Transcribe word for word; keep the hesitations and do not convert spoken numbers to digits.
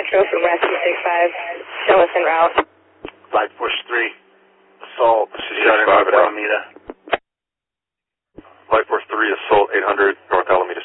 Metro for West two six five, still within route. five four three, assault, shot in North Alameda. five four three, assault eight hundred, North Alameda